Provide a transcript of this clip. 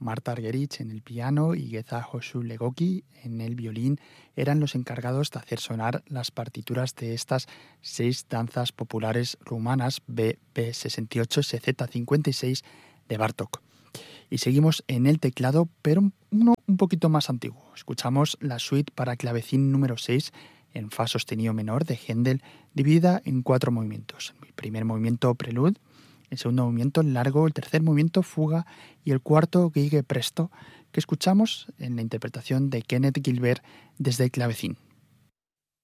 Marta Argerich en el piano y Geza Josu Legoki en el violín eran los encargados de hacer sonar las partituras de estas 6 danzas populares rumanas BP 68 SZ 56 de Bartók. Y seguimos en el teclado, pero uno un poquito más antiguo. Escuchamos la suite para clavecín número 6 en fa sostenido menor de Händel, dividida en 4 movimientos. El primer movimiento prelude, el segundo movimiento largo, el tercer movimiento fuga y el cuarto gigue presto, que escuchamos en la interpretación de Kenneth Gilbert desde el clavecín.